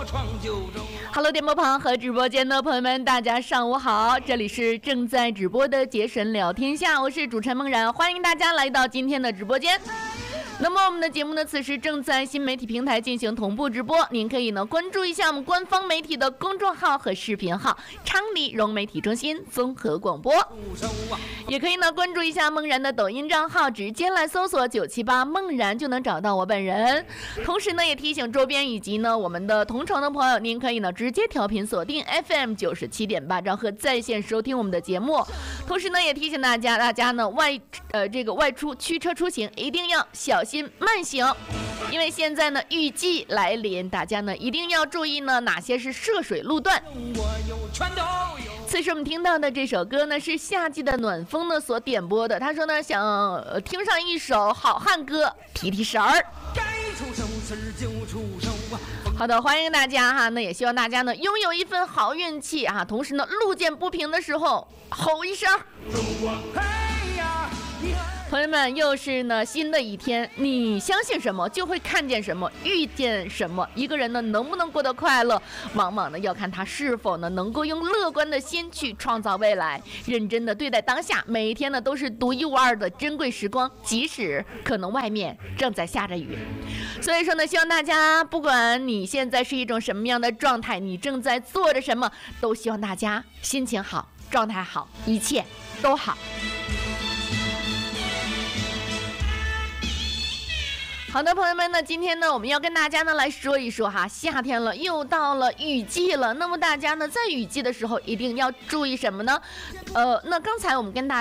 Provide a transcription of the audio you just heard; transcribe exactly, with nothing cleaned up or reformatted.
Hello， 电波旁和直播间的朋友们，大家上午好，这里是正在直播的杰神聊天下，我是主持人梦然，欢迎大家来到今天的直播间。那么我们的节目呢，此时正在新媒体平台进行同步直播，您可以呢关注一下我们官方媒体的公众号和视频号昌黎融媒体中心综合广播，也可以呢关注一下梦然的抖音账号，直接来搜索九七八梦然就能找到我本人。同时呢也提醒周边以及呢我们的同城的朋友，您可以呢直接调频锁定 F M 九十七点八兆赫在线收听我们的节目。同时呢也提醒大家，大家呢外呃这个外出驱车出行一定要小心慢行，因为现在呢雨季来临，大家呢一定要注意呢哪些是涉水路段。此时我们听到的这首歌呢是夏季的暖风呢所点播的，他说呢想、呃、听上一首好汉歌提提神儿。好的，欢迎大家哈，那也希望大家呢拥有一份好运气啊，同时呢路见不平的时候吼一声。朋友们，又是呢新的一天，你相信什么就会看见什么，遇见什么。一个人呢能不能过得快乐，往往呢要看他是否呢能够用乐观的心去创造未来，认真的对待当下，每一天呢都是独一无二的珍贵时光，即使可能外面正在下着雨。所以说呢，希望大家不管你现在是一种什么样的状态，你正在做着什么，都希望大家心情好，状态好，一切都好。好的，朋友们呢，今天呢，我们要跟大家呢来说一说哈，夏天了，又到了雨季了。那么大家呢，在雨季的时候一定要注意什么呢？呃，那刚才我们跟大家